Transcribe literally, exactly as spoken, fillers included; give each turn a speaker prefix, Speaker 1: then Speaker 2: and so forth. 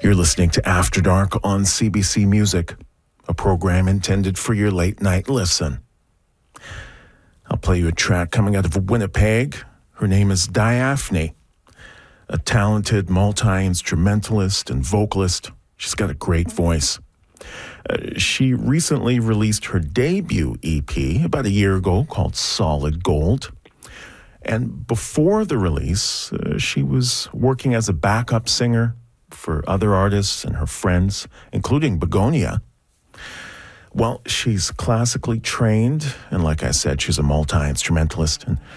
Speaker 1: You're listening to After Dark on C B C Music, a program intended for your late-night listen. I'll play you a track coming out of Winnipeg. Her name is Diaphne, a talented multi-instrumentalist and vocalist. She's got a great voice. Uh, she recently released her debut E P about a year ago called Solid Gold. And before the release, uh, she was working as a backup singer for other artists and her friends, including Begonia. Well, she's classically trained, and like I said, she's a multi-instrumentalist, and